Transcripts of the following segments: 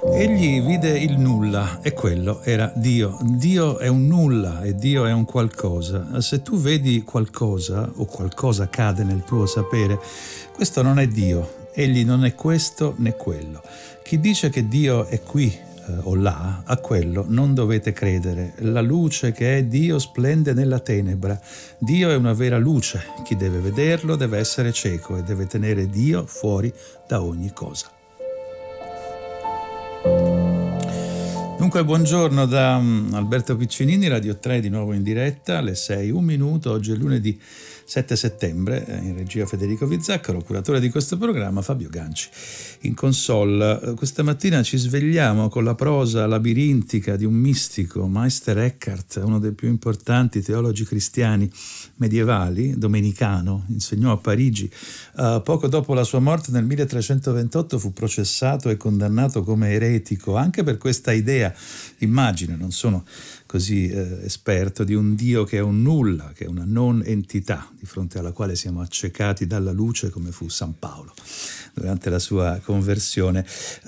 Egli vide il nulla e quello era Dio. Dio è un nulla e Dio è un qualcosa. Se tu vedi qualcosa o qualcosa cade nel tuo sapere, questo non è Dio. Egli non è questo né quello. Chi dice che Dio è qui o là, a quello non dovete credere. La luce che è Dio splende nella tenebra. Dio è una vera luce. Chi deve vederlo deve essere cieco e deve tenere Dio fuori da ogni cosa. Dunque, buongiorno da Alberto Piccinini, Radio 3 di nuovo in diretta alle 6, un minuto. Oggi è lunedì 7 settembre, in regia Federico Vizzaccaro, curatore di questo programma Fabio Ganci. In console, questa mattina ci svegliamo con la prosa labirintica di un mistico, Meister Eckhart, uno dei più importanti teologi cristiani medievali, domenicano, insegnò a Parigi. Poco dopo la sua morte nel 1328 fu processato e condannato come eretico, anche per questa idea, immagine, non sono così esperto, di un Dio che è un nulla, che è una non entità, di fronte alla quale siamo accecati dalla luce, come fu San Paolo durante la sua conversione.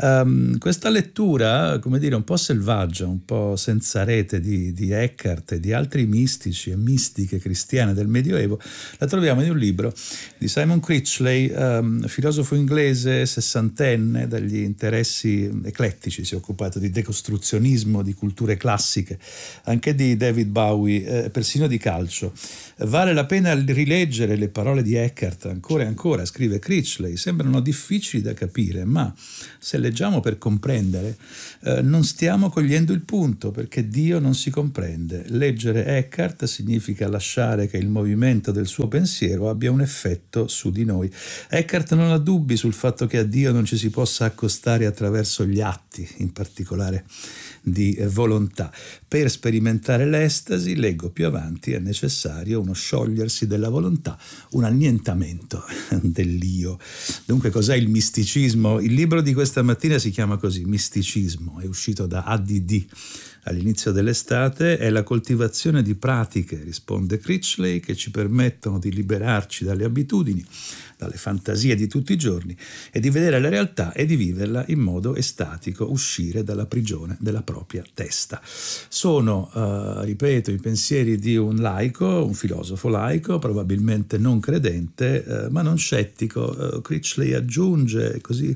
Questa lettura, come dire, un po' selvaggia, un po' senza rete di Eckhart e di altri mistici e mistiche cristiane del Medioevo, la troviamo in un libro di Simon Critchley, filosofo inglese, sessantenne, dagli interessi eclettici, si è occupato di decostruzionismo, di culture classiche, anche di David Bowie, persino di calcio. Vale la pena rileggere le parole di Eckhart ancora e ancora, scrive Critchley, sembrano difficili da capire, ma se leggiamo per comprendere non stiamo cogliendo il punto, perché Dio non si comprende. Leggere Eckhart significa lasciare che il movimento del suo pensiero abbia un effetto su di noi. Eckhart non ha dubbi sul fatto che a Dio non ci si possa accostare attraverso gli atti, in particolare di volontà. Per sperimentare l'estasi, leggo più avanti, è necessario uno sciogliersi della volontà, un annientamento dell'io. Dunque, cos'è il misticismo? Il libro di questa mattina si chiama così, Misticismo, è uscito da ADD all'inizio dell'estate. È la coltivazione di pratiche, risponde Critchley, che ci permettono di liberarci dalle abitudini, dalle fantasie di tutti i giorni e di vedere la realtà e di viverla in modo estatico, uscire dalla prigione della propria testa. Sono, ripeto, i pensieri di un laico, un filosofo laico, probabilmente non credente, ma non scettico. Critchley aggiunge, così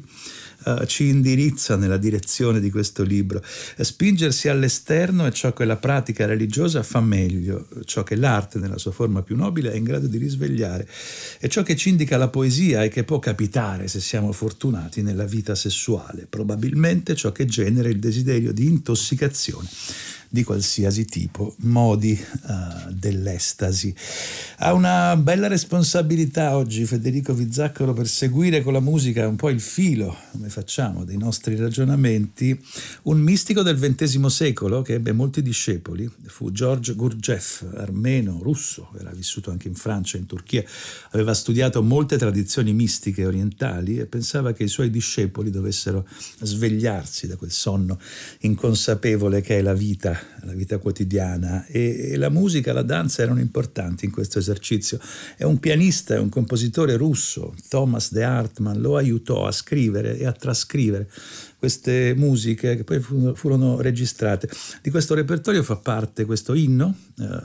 ci indirizza nella direzione di questo libro: spingersi all'esterno è ciò che la pratica religiosa fa meglio, ciò che l'arte nella sua forma più nobile è in grado di risvegliare, è ciò che ci indica la poesia e che può capitare se siamo fortunati nella vita sessuale, probabilmente ciò che genera il desiderio di intossicazione di qualsiasi tipo, modi dell'estasi. Ha una bella responsabilità oggi Federico Vizzaccaro per seguire con la musica un po' il filo, come facciamo, dei nostri ragionamenti. Un mistico del XX secolo che ebbe molti discepoli fu George Gurdjieff, armeno, russo, era vissuto anche in Francia e in Turchia, aveva studiato molte tradizioni mistiche orientali e pensava che i suoi discepoli dovessero svegliarsi da quel sonno inconsapevole che è la vita quotidiana, e la musica, la danza erano importanti in questo esercizio. È un pianista e un compositore russo, Thomas de Hartmann, lo aiutò a scrivere e a trascrivere queste musiche che poi furono registrate. Di questo repertorio fa parte questo inno,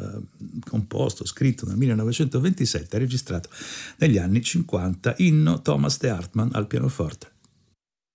composto, scritto nel 1927, registrato negli anni 50, inno Thomas de Hartmann al pianoforte.